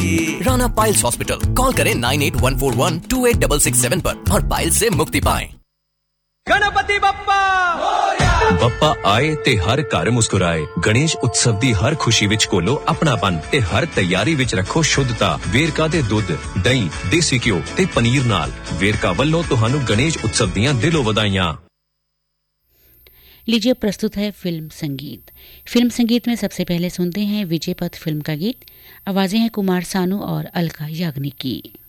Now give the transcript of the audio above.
Rana piles hospital, call करें 9814128667 पर और पाइल्स से मुक्ति पाएं। गणपति बप्पा ਬੱਪਾ ਆਏ ਤੇ ਹਰ ਘਰ ਮੁਸਕਰਾਏ। ਗਣੇਸ਼ ਉਤਸਵ ਦੀ ਹਰ ਖੁਸ਼ੀ ਵਿੱਚ ਕੋਲੋ ਆਪਣਾਪਨ ਤੇ ਹਰ ਤਿਆਰੀ ਵਿੱਚ ਰੱਖੋ ਸ਼ੁੱਧਤਾ। ਵੇਰਕਾ ਦੇ ਦੁੱਧ, ਦਹੀਂ, ਦੇਸੀ ਘਿਓ ਤੇ ਪਨੀਰ ਨਾਲ ਵੇਰਕਾ ਵੱਲੋਂ ਤੁਹਾਨੂੰ ਗਣੇਸ਼ ਉਤਸਵ ਦੀਆਂ ਦਿਲੋਂ ਵਧਾਈਆਂ। लीजिए प्रस्तुत है फिल्म संगीत। फिल्म संगीत में सबसे पहले सुनते हैं विजय पथ फिल्म का गीत। आवाजें हैं कुमार सानू और अलका याग्निक की।